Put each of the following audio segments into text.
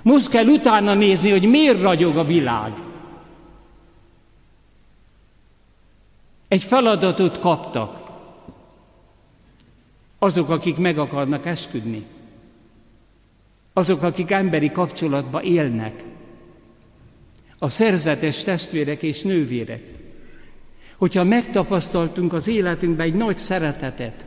Most kell utána nézni, hogy miért ragyog a világ. Egy feladatot kaptak azok, akik meg akarnak esküdni. Azok, akik emberi kapcsolatban élnek. A szerzetes testvérek és nővérek. Hogyha megtapasztaltunk az életünkben egy nagy szeretetet,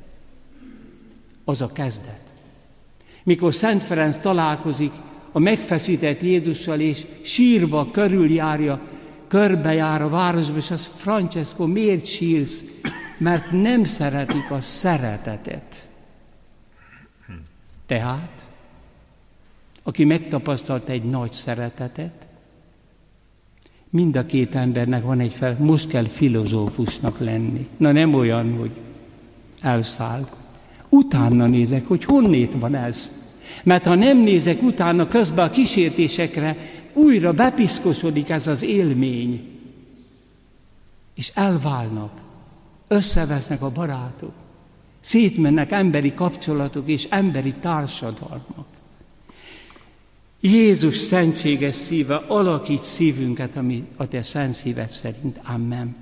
az a kezdet. Mikor Szent Ferenc találkozik a megfeszített Jézussal, és sírva körbejár a városba, és az: Francesco, miért sírsz? Mert nem szeretik a szeretetet. Tehát, aki megtapasztalta egy nagy szeretetet, mind a két embernek van egy most kell filozófusnak lenni. Na nem olyan, hogy elszáll. Utána nézek, hogy honnét van ez. Mert ha nem nézek utána, közben a kísértésekre újra bepiszkosodik ez az élmény. És elválnak, összevesznek a barátok, szétmennek emberi kapcsolatok és emberi társadalmak. Jézus szentséges szíve, alakíts szívünket, ami a te szent szíved szerint. Amen.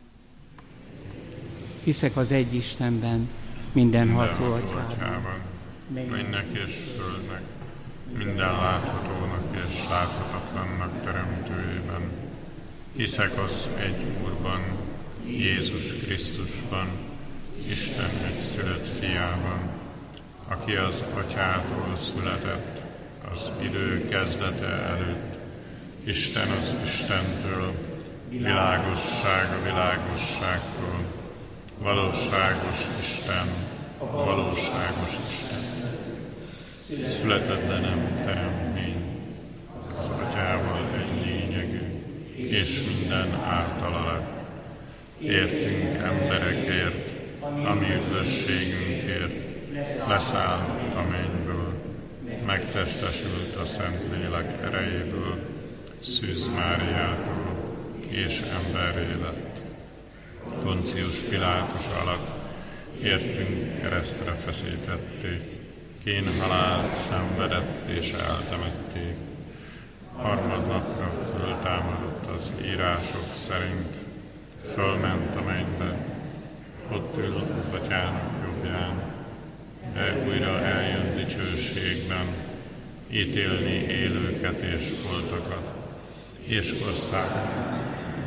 Hiszek az egy Istenben, mindenható Atyában, mennek és földnek, minden láthatónak és láthatatlannak teremtőjében. Hiszek az egy Úrban, Jézus Krisztusban, Isten egyszülött fiában, aki az Atyától született, az idő kezdete előtt, Isten az Istentől, világosság a világosságtól, valóságos Isten, a valóságos Isten. Születetlenem teremtmény, az Atyával egy lényegű, és minden általa lett. Értünk emberekért, a mi üdvösségünkért, leszállt a mennyből, megtestesült a Szentlélek erejéből, Szűz Máriától, és emberré lett. Poncius Pilátus alatt értünk keresztre feszítették, kínhalált szenvedett és eltemették. Harmadnapra föltámadott az írások szerint, fölment a mennybe, ott ül az Atyának jobbján, de újra eljön dicsőségben, ítélni élőket és holtakat, és országokat.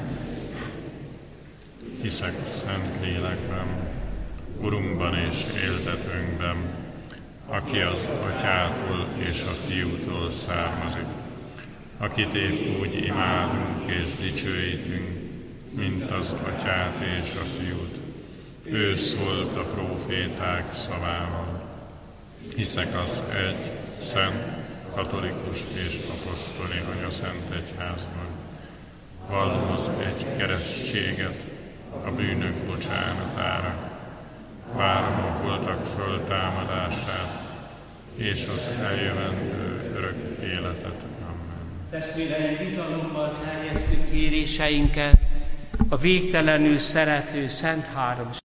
Hiszek Szent Lélekben, Urunkban és éltetőnkben, aki az Atyától és a Fiútól származik, akit épp úgy imádunk és dicsőítünk, mint az Atyát és a Fiút. Ő szólt a próféták szavával. Hiszek az egy, szent, katolikus és apostoli anyaszent egyházban. Vallom az egy keresztséget a bűnök bocsánatára. Várom a holtak föltámadását és az eljövendő örök életet. Amen. Testvéreim, bizalommal teljesszük kéréseinket a végtelenül szerető Szent Háromság